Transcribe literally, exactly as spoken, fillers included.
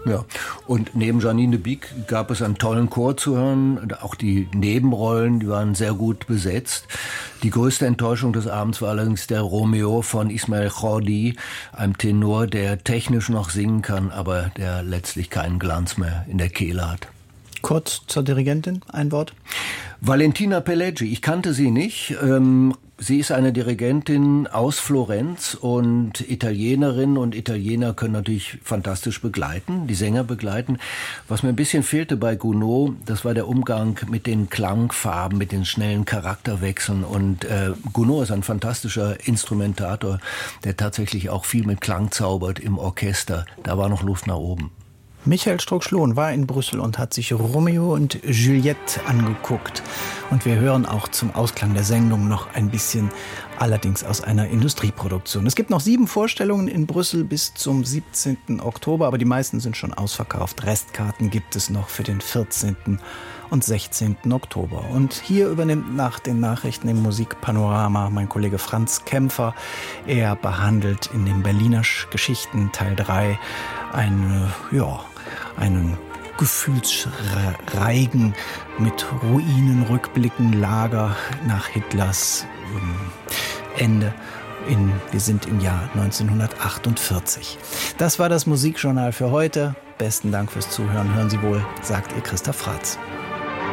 Ja, und neben Janine de Beek gab es einen tollen Chor zu hören. Auch die Nebenrollen, die waren sehr gut besetzt. Die größte Enttäuschung des Abends war allerdings der Romeo von Ismail Jordi, einem Tenor, der technisch noch singen kann, aber der letztlich keinen Glanz mehr in der Kehle hat. Kurz zur Dirigentin, ein Wort. Valentina Pelleggi, ich kannte sie nicht. Ähm, sie ist eine Dirigentin aus Florenz und Italienerinnen und Italiener können natürlich fantastisch begleiten, die Sänger begleiten. Was mir ein bisschen fehlte bei Gounod, das war der Umgang mit den Klangfarben, mit den schnellen Charakterwechseln. Und äh, Gounod ist ein fantastischer Instrumentator, der tatsächlich auch viel mit Klang zaubert im Orchester. Da war noch Luft nach oben. Michael Strunk-Schlohn war in Brüssel und hat sich Romeo und Juliette angeguckt. Und wir hören auch zum Ausklang der Sendung noch ein bisschen, allerdings aus einer Industrieproduktion. Es gibt noch sieben Vorstellungen in Brüssel bis zum siebzehnten Oktober, aber die meisten sind schon ausverkauft. Restkarten gibt es noch für den vierzehnten und sechzehnten Oktober. Und hier übernimmt nach den Nachrichten im Musikpanorama mein Kollege Franz Kämpfer. Er behandelt in den Berliner Geschichten Teil drei eine, ja, einen Gefühlsreigen mit Ruinen, Rückblicken, Lager nach Hitlers ähm, Ende. In, wir sind im Jahr neunzehnhundertachtundvierzig. Das war das Musikjournal für heute. Besten Dank fürs Zuhören. Hören Sie wohl, sagt Ihr Christoph Fratz.